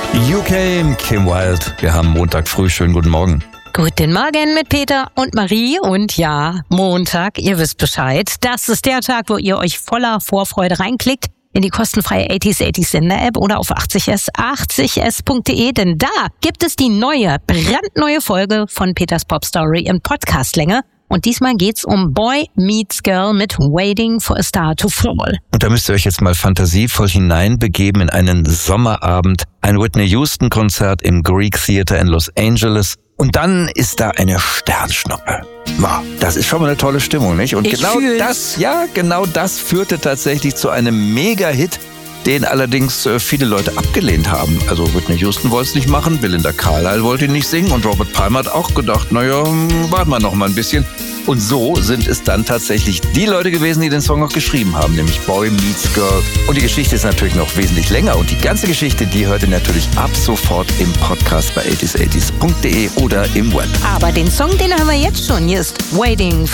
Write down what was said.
UK, Kim Wilde. Wir haben Montag früh. Schönen guten Morgen. Guten Morgen mit Peter und Marie. Und ja, Montag, ihr wisst Bescheid. Das ist der Tag, wo ihr euch voller Vorfreude reinklickt in die kostenfreie 80s Sender-App oder auf 80s.de, denn da gibt es die brandneue Folge von Peters Pop Story in Podcastlänge. Und diesmal geht's um Boy Meets Girl mit Waiting for a Star to Fall. Und da müsst ihr euch jetzt mal fantasievoll hineinbegeben in einen Sommerabend, ein Whitney Houston-Konzert im Greek Theater in Los Angeles. Und dann ist da eine Sternschnuppe. Wow, das ist schon mal eine tolle Stimmung, nicht? Und genau das führte tatsächlich zu einem Mega-Hit, den allerdings viele Leute abgelehnt haben. Also Whitney Houston wollte es nicht machen, Belinda Carlisle wollte ihn nicht singen und Robert Palmer hat auch gedacht, warten wir noch mal ein bisschen. Und so sind es dann tatsächlich die Leute gewesen, die den Song auch geschrieben haben, nämlich Boy Meets Girl. Und die Geschichte ist natürlich noch wesentlich länger und die ganze Geschichte, die hört ihr natürlich ab sofort im Podcast bei 80s80s.de oder im Web. Aber den Song, den haben wir jetzt schon. Hier ist Waiting for